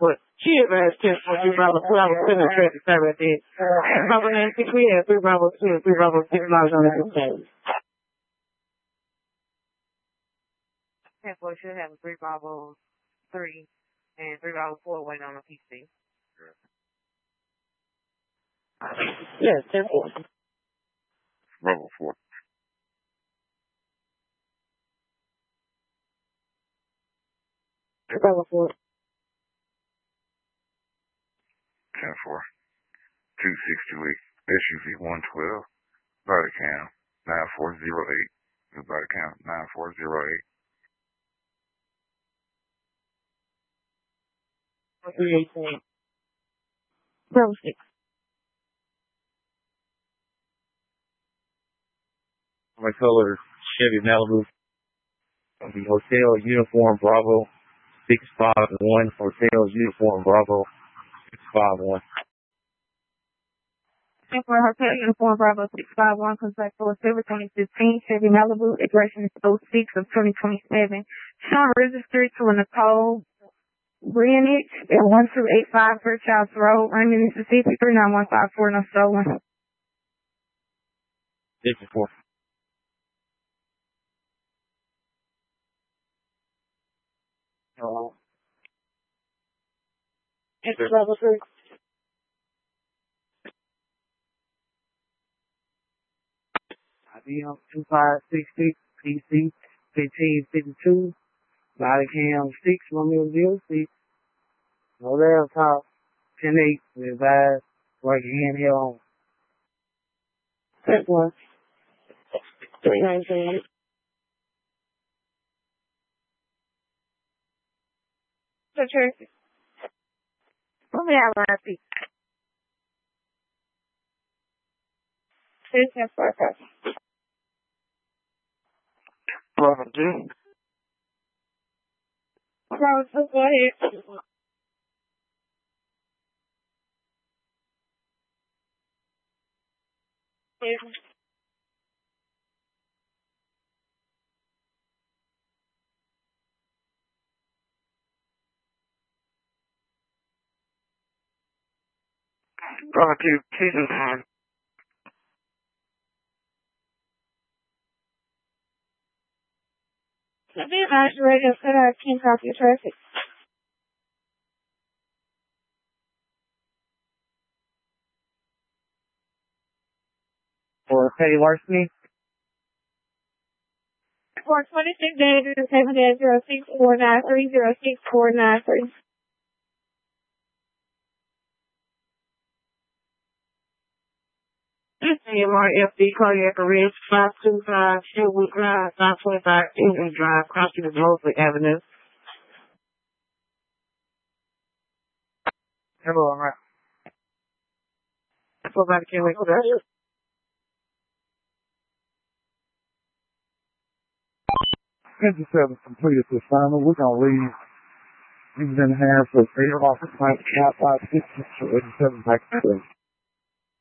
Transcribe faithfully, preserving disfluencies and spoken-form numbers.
But she advanced ten for three Bravo, four hours, seven, thirty, seven, at the end. Bravo nine, six, we had three Bravo, two, and three Bravo, six miles on that stage. ten four should have a three Bravo, three, and three Bravo, four waiting on a P C. Yes, ten four. Bravo, four. Bravo, four. ten four. two six two eight. S U V one twelve. Body cam nine four zero eight. New body cam nine four zero eight. three eighteen. Bravo six. My color Chevy Malibu. The Hotel Uniform Bravo six five one. Hotel Uniform Bravo six five one. For Hotel Uniform Bravo six five one, contact for Silver twenty fifteen, Chevy Malibu, aggression is oh six of twenty twenty-seven. Sean registered to a Nicole Greenwich at one two eight five First House Road, Raymond, Mississippi, three nine one five four, no stolen. fifty-four. Hello. It's Bravo three. I B M two five six six, P C fifteen fifty-two, body cam six, Romeo zero six, no laptop, ten eight, revised, right hand held on. That's one. three nineteen. So, Tracy. Let me have my seat. Here's my first. Bravo, two. Bravo, two, go ahead. Bravo, two. Season time. Let me ask you radio so that I can't copy your traffic. For petty larceny? For twenty-six days, seven days, zero six four nine three zero six four nine three. C M R F D cardiac arrest, five two five Sherwood Drive, five twenty-five England Drive, crossing the Mosley Avenue. Hello, all right. Somebody can wait for that. fifty-seven completed the final. We're going to leave. We've been here for three o'clock at night, five, six, eighty-seven back to